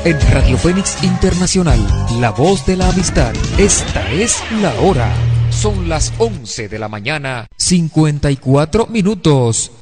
En Radio Fénix Internacional, la voz de la amistad. Esta es la hora. Son las 11 de la mañana, 54 minutos.